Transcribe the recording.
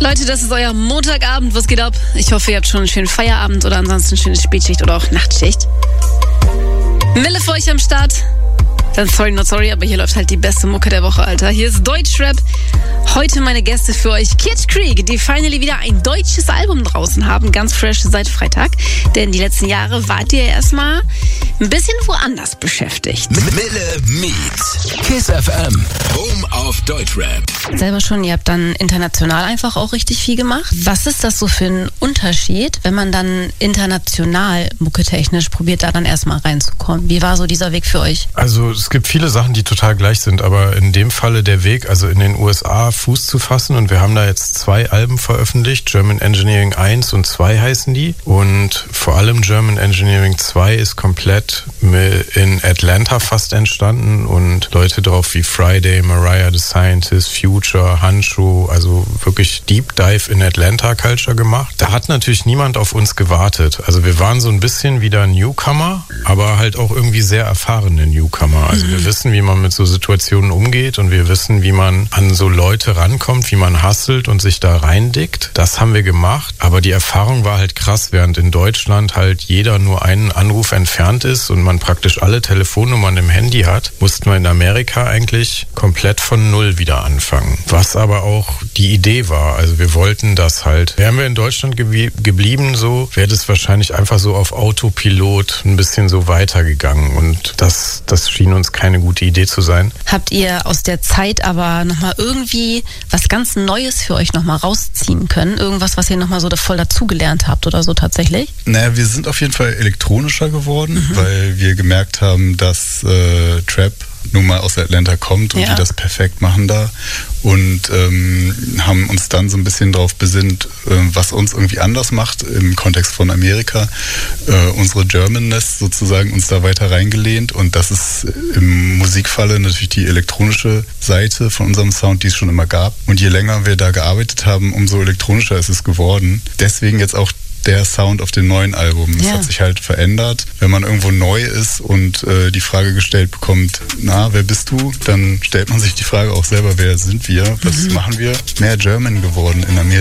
Leute, das ist euer Montagabend. Was geht ab? Ich hoffe, ihr habt schon einen schönen Feierabend oder ansonsten eine schöne Spätschicht oder auch Nachtschicht. Mille für euch am Start. Dann sorry, not sorry, aber hier läuft halt die beste Mucke der Woche, Alter. Hier ist Deutschrap. Heute meine Gäste für euch. Kid Creek, die finally wieder ein deutsches Album draußen haben. Ganz fresh seit Freitag. Denn die letzten Jahre wart ihr erstmal ein bisschen woanders beschäftigt. Mille Meets Kiss FM. Home of Deutschrap. Selber schon, ihr habt dann international einfach auch richtig viel gemacht. Was ist das so für ein Unterschied, wenn man dann international mucketechnisch probiert, da dann erstmal reinzukommen? Wie war so dieser Weg für euch? Also es gibt viele Sachen, die total gleich sind, aber in dem Falle der Weg, also in den USA Fuß zu fassen, und wir haben da jetzt 2 Alben veröffentlicht, German Engineering 1 und 2 heißen die, und vor allem German Engineering 2 ist komplett in Atlanta fast entstanden und Leute drauf wie Friday, Mariah the Scientist, Future, Handschuh, also wirklich Deep Dive in Atlanta Culture gemacht. Da hat natürlich niemand auf uns gewartet, also wir waren so ein bisschen wieder Newcomer, aber halt auch irgendwie sehr erfahrene Newcomer. Also wir wissen, wie man mit so Situationen umgeht und wir wissen, wie man an so Leute rankommt, wie man hustelt und sich da reindickt. Das haben wir gemacht, aber die Erfahrung war halt krass, während in Deutschland halt jeder nur einen Anruf entfernt ist und man praktisch alle Telefonnummern im Handy hat, mussten wir in Amerika eigentlich komplett von Null wieder anfangen. Was aber auch die Idee war, also wir wollten das halt. Wären wir in Deutschland geblieben so, wäre das wahrscheinlich einfach so auf Autopilot ein bisschen so weitergegangen und das schien uns keine gute Idee zu sein. Habt ihr aus der Zeit aber nochmal irgendwie was ganz Neues für euch nochmal rausziehen können? Irgendwas, was ihr nochmal so voll dazugelernt habt oder so tatsächlich? Naja, wir sind auf jeden Fall elektronischer geworden, weil wir gemerkt haben, dass Trap nun mal aus Atlanta kommt und die das perfekt machen da und haben uns dann so ein bisschen darauf besinnt, was uns irgendwie anders macht im Kontext von Amerika, unsere Germanness sozusagen uns da weiter reingelehnt und das ist im Musikfalle natürlich die elektronische Seite von unserem Sound, die es schon immer gab und je länger wir da gearbeitet haben, umso elektronischer ist es geworden. Deswegen jetzt auch der Sound auf dem neuen Album. Es hat sich halt verändert. Wenn man irgendwo neu ist und die Frage gestellt bekommt, na, wer bist du? Dann stellt man sich die Frage auch selber, wer sind wir? Was machen wir? Mehr German geworden in Amerika.